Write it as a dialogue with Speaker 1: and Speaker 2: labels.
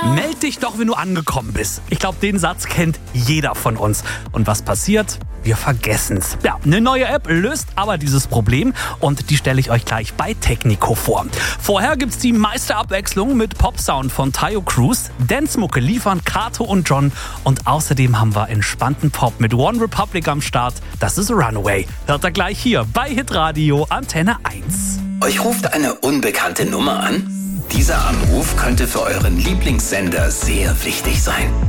Speaker 1: Meld dich doch, wenn du angekommen bist. Ich glaube, den Satz kennt jeder von uns. Und was passiert? Wir vergessen's. Ja, eine neue App löst aber dieses Problem und die stelle ich euch gleich bei Technico vor. Vorher gibt's die Meisterabwechslung mit Popsound von Tayo Cruz, Dance-Mucke liefern Kato und John und außerdem haben wir entspannten Pop mit One Republic am Start. Das ist Runaway. Hört ihr gleich hier bei Hitradio Antenne 1.
Speaker 2: Euch ruft eine unbekannte Nummer an? Dieser Anruf könnte für euren Lieblingssender sehr wichtig sein.